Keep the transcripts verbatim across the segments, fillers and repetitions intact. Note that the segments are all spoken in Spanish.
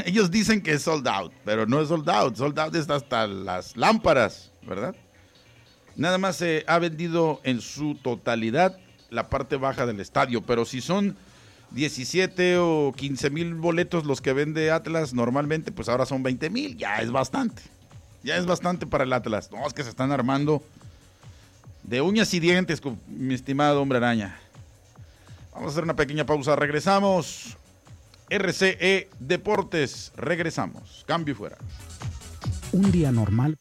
ellos dicen que es sold out, pero no es sold out. Sold out está hasta las lámparas, ¿verdad? Nada más se ha vendido en su totalidad la parte baja del estadio, pero si son diecisiete o quince mil boletos los que vende Atlas normalmente, pues ahora son veinte mil, ya es bastante. Ya es bastante para el Atlas. No, es que se están armando de uñas y dientes, mi estimado Hombre Araña. Vamos a hacer una pequeña pausa, regresamos. R C E Deportes, regresamos. Cambio y fuera. Un día normal.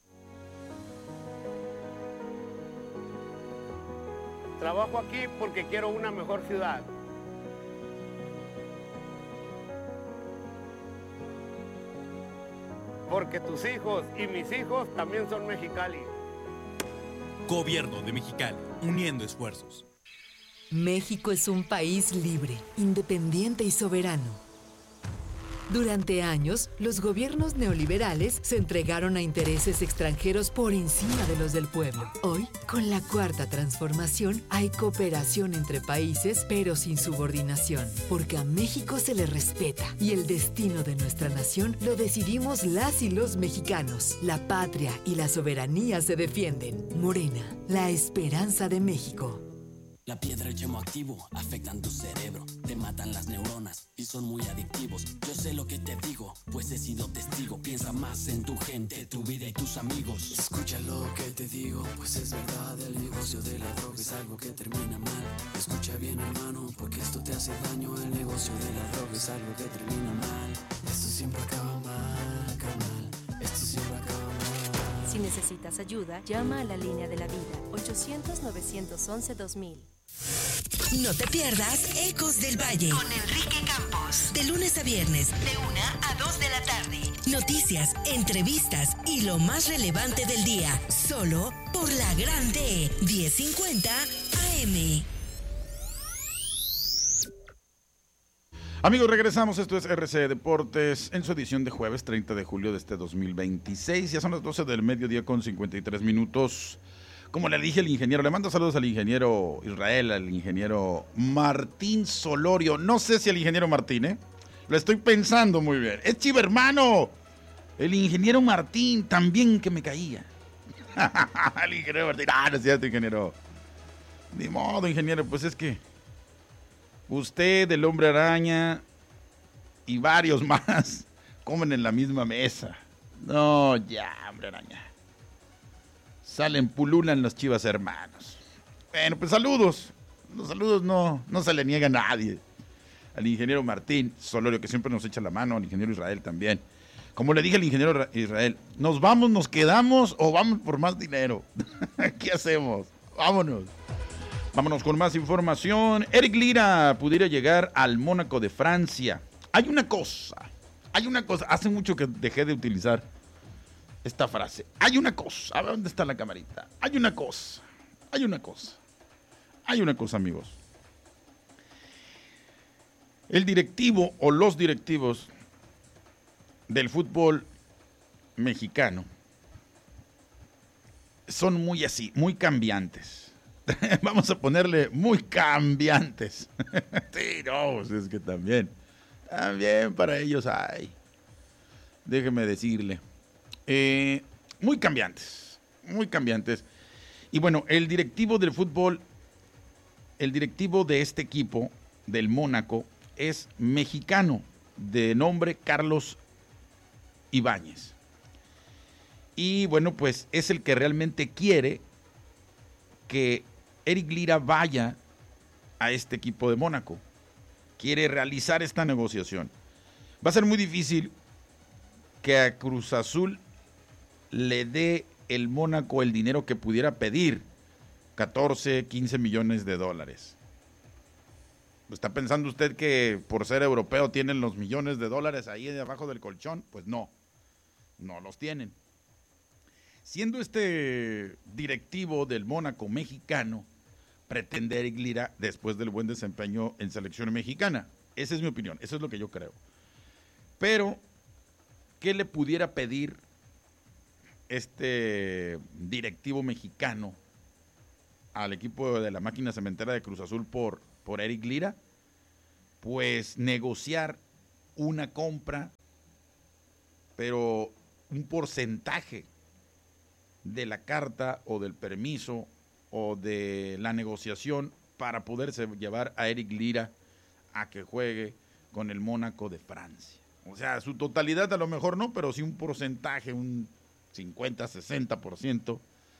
Trabajo aquí porque quiero una mejor ciudad. Porque tus hijos y mis hijos también son Mexicali. Gobierno de Mexicali, uniendo esfuerzos. México es un país libre, independiente y soberano. Durante años, los gobiernos neoliberales se entregaron a intereses extranjeros por encima de los del pueblo. Hoy, con la Cuarta Transformación, hay cooperación entre países, pero sin subordinación, porque a México se le respeta y el destino de nuestra nación lo decidimos las y los mexicanos. La patria y la soberanía se defienden. Morena, la esperanza de México. La piedra y el yemo activo afectan tu cerebro, te matan las neuronas y son muy adictivos. Yo sé lo que te digo, pues he sido testigo. Piensa más en tu gente, tu vida y tus amigos. Escucha lo que te digo, pues es verdad. El negocio de la droga es algo que termina mal. Escucha bien, hermano, porque esto te hace daño. El negocio de la droga es algo que termina mal. Esto siempre acaba mal, carnal. Esto siempre acaba mal. Si necesitas ayuda, llama a la línea de la vida, ochocientos, novecientos once, dos mil. No te pierdas Ecos del Valle con Enrique Campos. De lunes a viernes, de una a dos de la tarde. Noticias, entrevistas y lo más relevante del día. Solo por la Grande diez cincuenta A M. Amigos, regresamos. Esto es R C Deportes en su edición de jueves treinta de julio de este dos mil veintiséis. Ya son las doce del mediodía con cincuenta y tres minutos. Como le dije al ingeniero, le mando saludos al ingeniero Israel, al ingeniero Martín Solorio. No sé si al ingeniero Martín, ¿eh? Lo estoy pensando muy bien. Es chivo hermano. El ingeniero Martín también que me caía. El ingeniero Martín. Ah, no es cierto, ingeniero. Ni modo, ingeniero, pues es que usted, el Hombre Araña y varios más comen en la misma mesa. No, ya, Hombre Araña. Salen, pululan los chivas hermanos. Bueno, pues saludos. Los saludos no, no se le niega a nadie. Al ingeniero Martín Solorio, que siempre nos echa la mano, al ingeniero Israel también. Como le dije al ingeniero Israel, ¿nos vamos, nos quedamos o vamos por más dinero? ¿Qué hacemos? Vámonos. Vámonos con más información. Eric Lira pudiera llegar al Mónaco de Francia. Hay una cosa, hay una cosa, hace mucho que dejé de utilizar esta frase. Hay una cosa. A ver, ¿dónde está la camarita? Hay una cosa. Hay una cosa. Hay una cosa, amigos. El directivo o los directivos del fútbol mexicano son muy así, muy cambiantes. Vamos a ponerle muy cambiantes. Sí, no, pues es que también. También para ellos hay. Déjeme decirle. Eh, muy cambiantes, muy cambiantes. Y bueno, el directivo del fútbol, el directivo de este equipo, del Mónaco, es mexicano, de nombre Carlos Ibáñez. Y bueno, pues es el que realmente quiere que Eric Lira vaya a este equipo de Mónaco. Quiere realizar esta negociación. Va a ser muy difícil que a Cruz Azul le dé el Mónaco el dinero que pudiera pedir, catorce, quince millones de dólares. ¿Está pensando usted que por ser europeo tienen los millones de dólares ahí debajo del colchón? Pues no, no los tienen. Siendo este directivo del Mónaco mexicano, pretende Eric Lira después del buen desempeño en selección mexicana. Esa es mi opinión, eso es lo que yo creo. Pero, ¿qué le pudiera pedir este directivo mexicano al equipo de la máquina cementera de Cruz Azul por, por Eric Lira? Pues negociar una compra pero un porcentaje de la carta o del permiso o de la negociación para poderse llevar a Eric Lira a que juegue con el Mónaco de Francia. O sea, su totalidad a lo mejor no, pero sí un porcentaje, un cincuenta, sesenta por ciento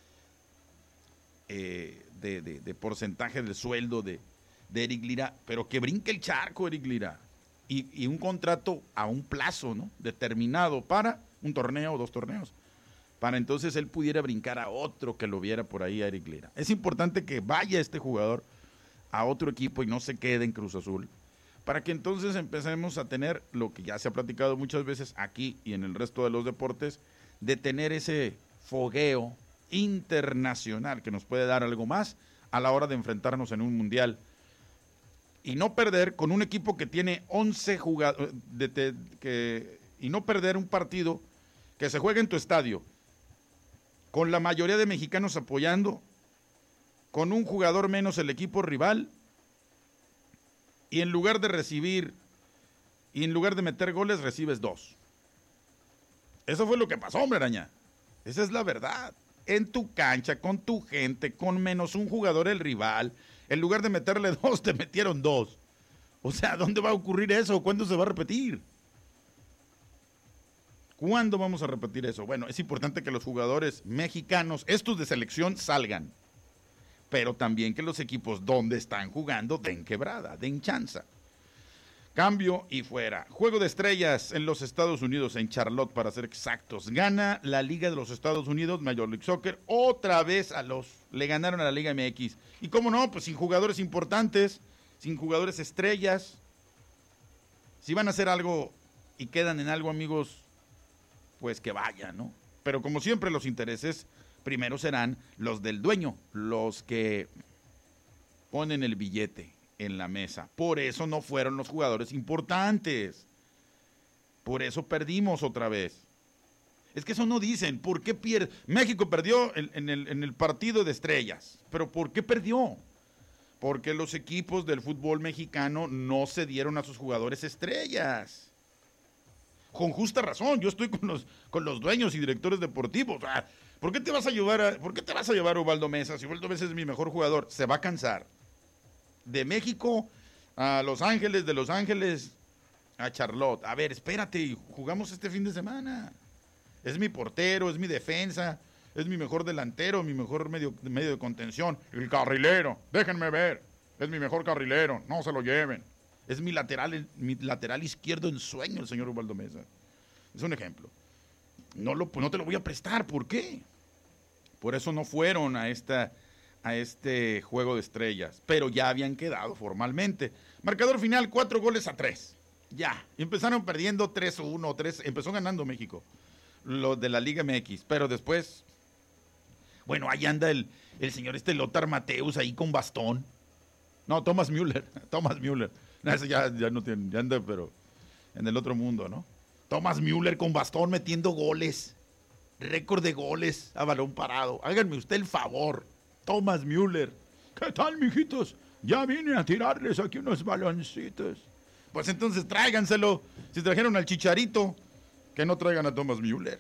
eh, de, de, de porcentaje del sueldo de, de Eric Lira, pero que brinque el charco Eric Lira. Y, y un contrato a un plazo, ¿no? Determinado para un torneo o dos torneos, para entonces él pudiera brincar a otro que lo viera por ahí a Eric Lira. Es importante que vaya este jugador a otro equipo y no se quede en Cruz Azul, para que entonces empecemos a tener lo que ya se ha platicado muchas veces aquí y en el resto de los deportes, de tener ese fogueo internacional que nos puede dar algo más a la hora de enfrentarnos en un mundial y no perder con un equipo que tiene once jugadores de, de, que, y no perder un partido que se juega en tu estadio con la mayoría de mexicanos apoyando, con un jugador menos el equipo rival, y en lugar de recibir y en lugar de meter goles recibes dos. Eso fue lo que pasó, hombre araña. Esa es la verdad. En tu cancha, con tu gente, con menos un jugador el rival, en lugar de meterle dos, te metieron dos. O sea, ¿dónde va a ocurrir eso? ¿Cuándo se va a repetir? ¿Cuándo vamos a repetir eso? Bueno, es importante que los jugadores mexicanos, estos de selección, salgan. Pero también que los equipos donde están jugando den quebrada, den chanza. Cambio y fuera. Juego de estrellas en los Estados Unidos, en Charlotte para ser exactos. Gana la Liga de los Estados Unidos, Major League Soccer, otra vez a los, le ganaron a la Liga M X. Y cómo no, pues sin jugadores importantes, sin jugadores estrellas. Si van a hacer algo y quedan en algo, amigos, pues que vayan, ¿no? Pero como siempre los intereses primero serán los del dueño, los que ponen el billete en la mesa. Por eso no fueron los jugadores importantes. Por eso perdimos otra vez. Es que eso no dicen. ¿Por qué pierde? México perdió en, en, el, en el partido de estrellas. ¿Pero por qué perdió? Porque los equipos del fútbol mexicano no se dieron a sus jugadores estrellas. Con justa razón. Yo estoy con los, con los dueños y directores deportivos. Ah, ¿Por qué te vas a llevar a, ¿por qué te vas a llevar a Ubaldo Mesa? Si Ubaldo Mesa es mi mejor jugador, se va a cansar. De México a Los Ángeles, de Los Ángeles a Charlotte. A ver, espérate, jugamos este fin de semana. Es mi portero, es mi defensa, es mi mejor delantero, mi mejor medio, medio de contención. El carrilero, déjenme ver, es mi mejor carrilero, no se lo lleven. Es mi lateral, mi lateral izquierdo en sueño, el señor Ubaldo Mesa. Es un ejemplo. No, lo, no te lo voy a prestar, ¿por qué? Por eso no fueron a esta... a este juego de estrellas, pero ya habían quedado formalmente. Marcador final, cuatro goles a tres. Ya, empezaron perdiendo tres uno, tres, empezó ganando México, los de la Liga M X, pero después, bueno, ahí anda el, el señor este Lothar Matthäus ahí con bastón. No, Thomas Müller, Thomas Müller. No, ese ya, ya no tiene, ya anda, pero en el otro mundo, ¿no? Thomas Müller con bastón metiendo goles, récord de goles a balón parado. Háganme usted el favor. Thomas Müller. ¿Qué tal, mijitos? Ya vine a tirarles aquí unos baloncitos. Pues entonces tráiganselo. Si trajeron al Chicharito, que no traigan a Thomas Müller.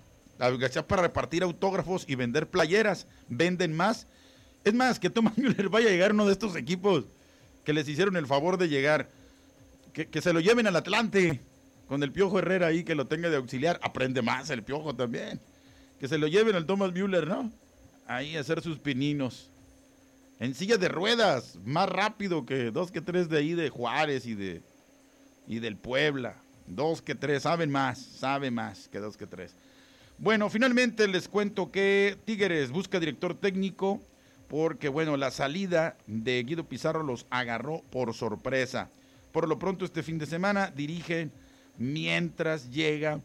La sea para repartir autógrafos y vender playeras. Venden más. Es más, que Thomas Müller vaya a llegar a uno de estos equipos que les hicieron el favor de llegar. Que, que se lo lleven al Atlante. Con el Piojo Herrera ahí, que lo tenga de auxiliar. Aprende más el Piojo también. Que se lo lleven al Thomas Müller, ¿no? Ahí a hacer sus pininos. En silla de ruedas, más rápido que dos que tres de ahí de Juárez y de y del Puebla. Dos que tres, saben más, sabe más que dos que tres. Bueno, finalmente les cuento que Tigres busca director técnico porque, bueno, la salida de Guido Pizarro los agarró por sorpresa. Por lo pronto este fin de semana dirigen mientras llega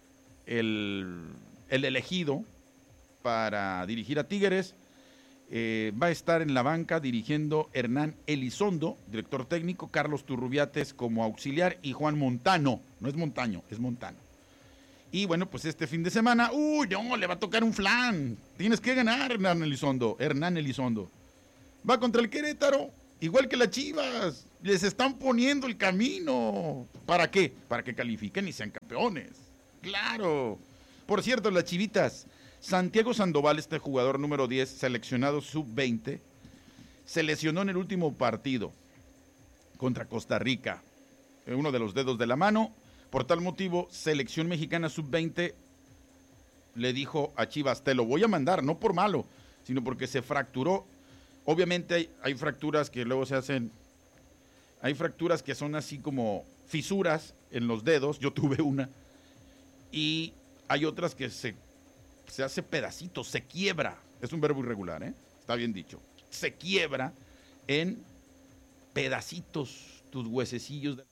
el, el elegido para dirigir a Tigres. Eh, va a estar en la banca dirigiendo Hernán Elizondo, director técnico, Carlos Turrubiates como auxiliar y Juan Montano, no es Montaño, es Montano. Y bueno, pues este fin de semana, uy, no, le va a tocar un flan, tienes que ganar Hernán Elizondo, Hernán Elizondo. Va contra el Querétaro, igual que las Chivas, les están poniendo el camino. ¿Para qué? Para que califiquen y sean campeones. Claro. Por cierto, las Chivitas, Santiago Sandoval, este jugador número diez, seleccionado sub veinte, se lesionó en el último partido contra Costa Rica, en uno de los dedos de la mano. Por tal motivo, selección mexicana sub veinte le dijo a Chivas, te lo voy a mandar, no por malo, sino porque se fracturó. Obviamente hay, hay fracturas que luego se hacen, hay fracturas que son así como fisuras en los dedos, yo tuve una, y hay otras que se, se hace pedacitos, se quiebra, es un verbo irregular, ¿eh? Está bien dicho, se quiebra en pedacitos tus huesecillos de